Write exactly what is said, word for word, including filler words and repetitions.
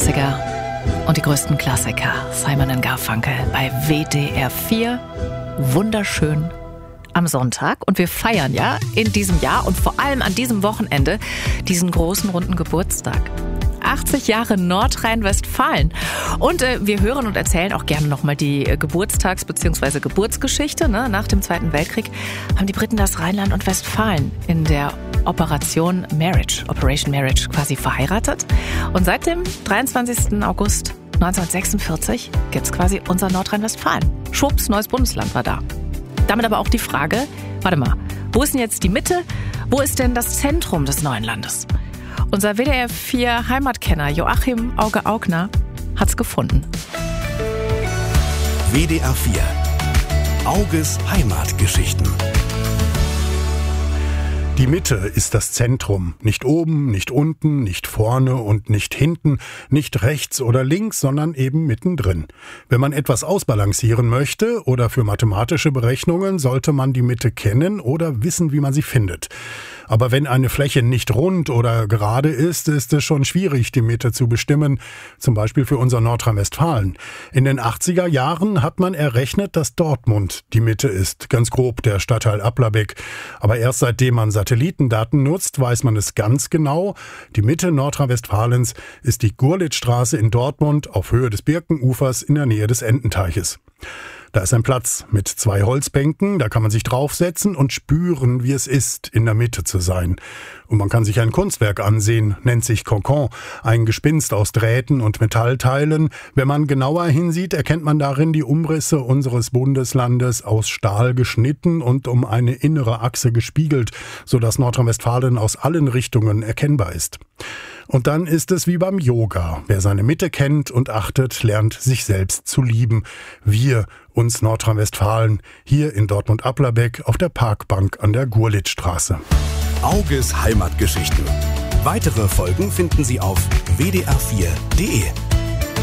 neunziger und die größten Klassiker. Simon and Garfunkel bei W D R vier. Wunderschön am Sonntag. Und wir feiern ja in diesem Jahr und vor allem an diesem Wochenende diesen großen runden Geburtstag. achtzig Jahre Nordrhein-Westfalen. Und äh, wir hören und erzählen auch gerne nochmal die äh, Geburtstags- bzw. Geburtsgeschichte. Ne? Nach dem Zweiten Weltkrieg haben die Briten das Rheinland und Westfalen in der Operation Marriage, Operation Marriage quasi verheiratet. Und seit dem dreiundzwanzigsten August neunzehnhundertsechsundvierzig gibt es quasi unser Nordrhein-Westfalen. Schwupps, neues Bundesland war da. Damit aber auch die Frage, warte mal, wo ist denn jetzt die Mitte? Wo ist denn das Zentrum des neuen Landes? Unser W D R vier Heimatkenner Joachim Auge-Augner hat's gefunden. W D R vier Auges Heimatgeschichten. Die Mitte ist das Zentrum. Nicht oben, nicht unten, nicht vorne und nicht hinten, nicht rechts oder links, sondern eben mittendrin. Wenn man etwas ausbalancieren möchte oder für mathematische Berechnungen, sollte man die Mitte kennen oder wissen, wie man sie findet. Aber wenn eine Fläche nicht rund oder gerade ist, ist es schon schwierig, die Mitte zu bestimmen, zum Beispiel für unser Nordrhein-Westfalen. In den achtziger Jahren hat man errechnet, dass Dortmund die Mitte ist, ganz grob der Stadtteil Applerbeck. Aber erst seitdem man Satellitendaten nutzt, weiß man es ganz genau. Die Mitte Nordrhein-Westfalens ist die Gurlitzstraße in Dortmund auf Höhe des Birkenufers in der Nähe des Ententeiches. Da ist ein Platz mit zwei Holzbänken, da kann man sich draufsetzen und spüren, wie es ist, in der Mitte zu sein. Und man kann sich ein Kunstwerk ansehen, nennt sich Kokon, ein Gespinst aus Drähten und Metallteilen. Wenn man genauer hinsieht, erkennt man darin die Umrisse unseres Bundeslandes aus Stahl geschnitten und um eine innere Achse gespiegelt, sodass Nordrhein-Westfalen aus allen Richtungen erkennbar ist. Und dann ist es wie beim Yoga. Wer seine Mitte kennt und achtet, lernt sich selbst zu lieben. Wir, uns Nordrhein-Westfalen, hier in Dortmund-Applerbeck auf der Parkbank an der Gurlitzstraße. Auges Heimatgeschichten. Weitere Folgen finden Sie auf w d r vier punkt d e.